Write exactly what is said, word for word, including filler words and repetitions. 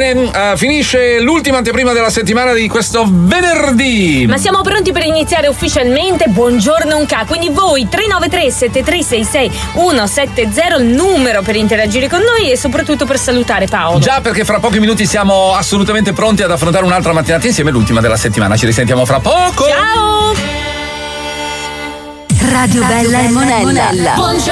bene, uh, finisce l'ultima anteprima della settimana di questo venerdì. Ma siamo pronti per iniziare ufficialmente. Buongiorno Unca. Quindi voi tre nove tre sette tre sei sei uno sette zero, il numero per interagire con noi e soprattutto per salutare Paolo. Già, perché fra pochi minuti siamo assolutamente pronti ad affrontare un'altra mattinata insieme, l'ultima della settimana. Ci risentiamo fra poco. Ciao. Radio Bella e Monella.